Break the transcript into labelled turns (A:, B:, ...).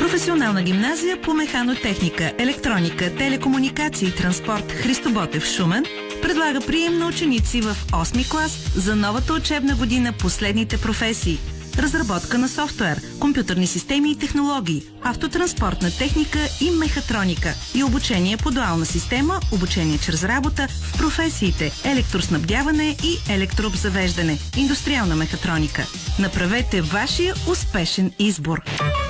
A: Професионална гимназия по механотехника, електроника, телекомуникации и транспорт Христо Ботев, Шумен предлага прием на ученици в 8 клас за новата учебна година по следните професии: разработка на софтуер, компютърни системи и технологии, автотранспортна техника и мехатроника и обучение по дуална система, обучение чрез работа в професиите електроснабдяване и електрообзавеждане, индустриална мехатроника. Направете вашия успешен избор.